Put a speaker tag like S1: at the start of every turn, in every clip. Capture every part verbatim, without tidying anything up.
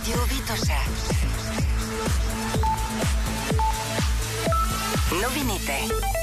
S1: Радио Витоша. Новините.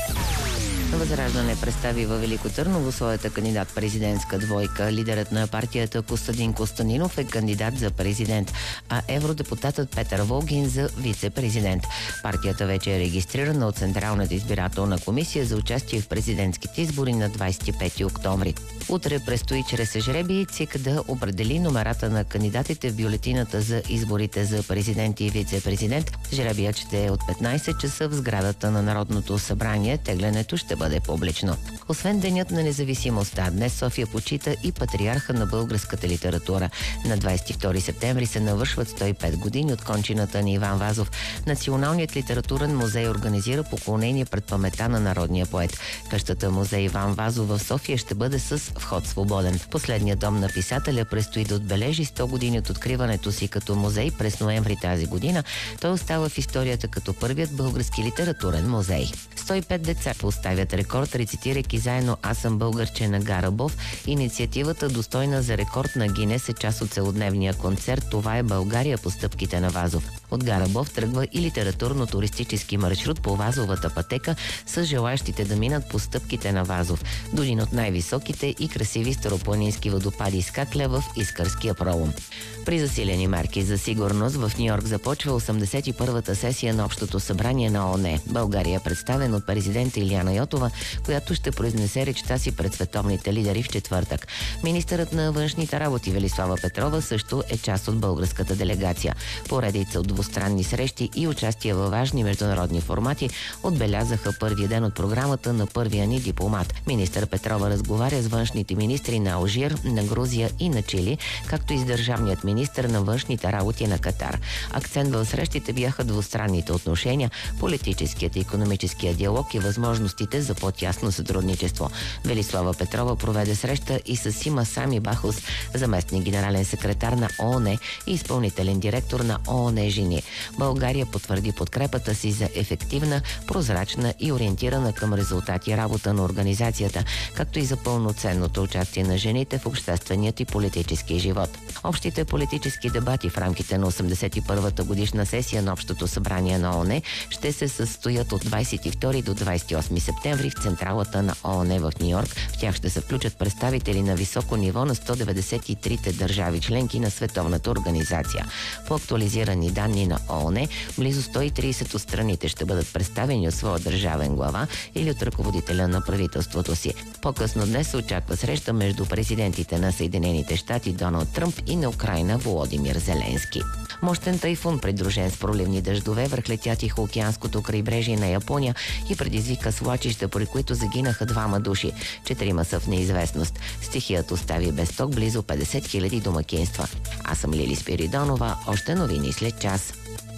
S2: Възраждане представи във Велико Търново своята кандидат-президентска двойка. Лидерът на партията Костадин Костанинов е кандидат за президент, а евродепутатът Петър Волгин за вице-президент. Партията вече е регистрирана от Централната избирателна комисия за участие в президентските избори на двадесет и пети октомври. Утре предстои чрез жребий ЦИК да определи номерата на кандидатите в бюлетината за изборите за президент и вице-президент. Жребият ще е от петнадесет часа в сградата на Народното събрание. Теглянето ще бъде публично. Освен Денят на независимостта, днес София почита и патриарха на българската литература. На двадесет и втори септември се навършват сто и пет години от кончината на Иван Вазов. Националният литературен музей организира поклонение пред паметта на народния поет. Къщата музей Иван Вазов в София ще бъде с вход свободен. Последният дом на писателя предстои да отбележи сто години от откриването си като музей през ноември тази година. Той остава в историята като първият български литературен музей. сто и пет деца поставят рекорд, рецитирайки заедно "Аз съм българче" на Гарабов. Инициативата, достойна за рекорд на Гинес, е част от целодневния концерт "Това е България" по стъпките на Вазов. От Гарабов тръгва и литературно-туристически маршрут по Вазовата пътека с желаящите да минат по стъпките на Вазов до един от най-високите и красиви старопланински водопади Скакля в Искърския пролом. При засилени мерки за сигурност в Ню-Йорк започва осемдесет и първата сесия на Общото събрание на ООН. България е представен от президента Илияна Йотова, която ще произнесе речта си пред световните лидери в четвъртък. Министърът на външните работи Велислава Петрова също е част от българската делегация. Поредица от двустранни срещи и участие във важни международни формати отбелязаха първия ден от програмата на първия ни дипломат. Министър Петрова разговаря с външните министри на Алжир, на Грузия и на Чили, както и с държавният министър на външните работи на Катар. Акцент в срещите бяха двустранните отношения, политическият и икономическия диалог и възможностите за по-тясно сътрудничество. Велислава Петрова проведе среща и с Сима Сами Бахус, заместник генерален секретар на ООН и изпълнителен директор на ООН Жени. България потвърди подкрепата си за ефективна, прозрачна и ориентирана към резултати работа на организацията, както и за пълноценното участие на жените в общественият и политически живот. Общите политически дебати в рамките на осемдесет и първата годишна сесия на Общото събрание на ООН ще се състоят от двадесет и втори до двадесет и осми септември в централата на ООН в Ню-Йорк. В тях ще се включат представители на високо ниво на сто деветдесет и трите държави членки на Световната организация. По актуализирани данни на ООН, близо сто и тридесет от страните ще бъдат представени от своя държавен глава или от ръководителя на правителството си. По-късно днес се очаква среща между президентите на Съединените щати Доналд Тръмп и на Украйна Володимир Зеленски. Мощен тайфун, придружен с проливни дъждове, връхлетя Тихоокеанското крайбрежие на Япония и предизвика свлачища, при които загинаха двама души. Четирима са в неизвестност. Стихият остави без ток близо петдесет хиляди домакинства. Аз съм Лили Спиридонова. Още новини след час.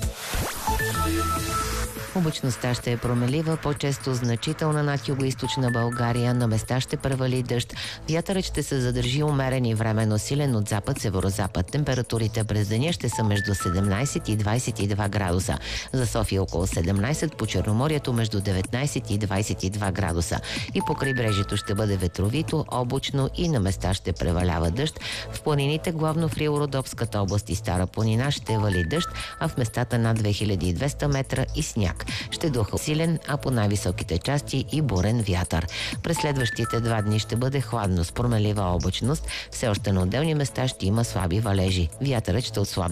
S2: Облачността ще е промелива, по-често значителна над югоизточна България. На места ще превали дъжд. Вятърът ще се задържи умерен и временно силен от запад-северозапад. Температурите през деня ще са между седемнадесет и двадесет и два градуса. За София около седемнадесет, по Черноморието между деветнадесет и двадесет и два градуса. И по крайбрежието ще бъде ветровито, облачно и на места ще превалява дъжд. В планините, главно в Рило-Родопската област и Стара планина, ще вали дъжд, а в местата над две хиляди и двеста метра и сняг. Ще духа силен, а по най-високите части и бурен вятър. През следващите два дни ще бъде хладно с промелива облачност. Все още на отделни места ще има слаби валежи. Вятърът ще отслабне